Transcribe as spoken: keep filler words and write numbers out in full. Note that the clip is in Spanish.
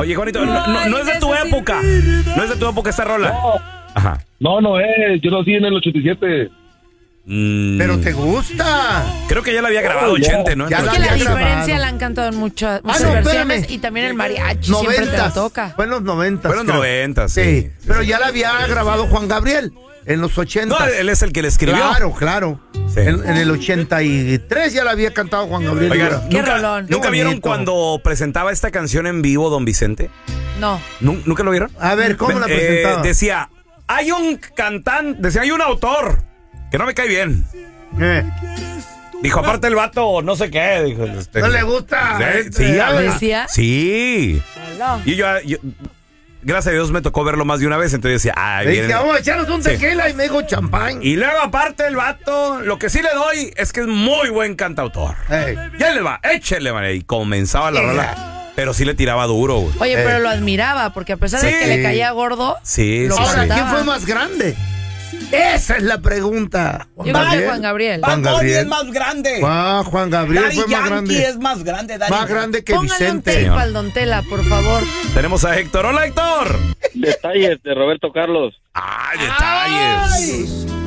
Oye, Juanito, no, no, no es de tu época. No es de tu época esta rola. No, Ajá. no, no es. Yo nací en el ochenta y siete. Mm, Pero te gusta. creo que ya la había grabado Oh, ya. Chente, ¿no? Ya Es la que la había diferencia grabado. la han cantado en muchas, muchas Ah, no, versiones espérame. y también el mariachi siempre te lo Noventas. toca. Fue en los noventas. Fue en los creo. noventas, sí. Sí, pero ya la había grabado Juan Gabriel en los ochentas. No, él es el que le escribió. Claro, claro. Sí. En, en el ochenta y tres ya la había cantado Juan Gabriel. Oigan, Qué ¿nunca, rolón. ¿nunca Qué vieron bonito. cuando presentaba esta canción en vivo, don Vicente? No. ¿Nu- ¿Nunca lo vieron? A ver, ¿cómo la Eh, presentaba? decía, hay un cantante, decía, hay un autor que no me cae bien. Eh, Dijo, aparte el vato, no sé qué. Dijo, este, ¿No le gusta? Sí, Este, sí, ah, habla- ¿decía? Sí. No. Y yo, yo- gracias a Dios me tocó verlo más de una vez, entonces decía, ay, Le dije, viene- vamos a echarnos un Sí. tequila y me dijo champán. Y luego aparte el vato, lo que sí le doy es que es muy buen cantautor. Ey. Ya le va, échele, man. Y comenzaba la Yeah. rola, pero sí le tiraba duro, güey. Oye, Eh. pero lo admiraba porque a pesar de Sí. que le caía gordo, Sí, lo sí, Ahora, sí. ¿quién fue más grande? Esa es la pregunta. yo creo que Juan Gabriel. Juan Bad Bunny Gabriel. es más grande. Ah, Juan Gabriel Daddy fue más Yankee grande. es más grande. Daddy Más grande que Póngale un Vicente. tape al Don Tela, por favor. Tenemos a Héctor. Hola, Héctor. Detalles de Roberto Carlos. Ay, detalles.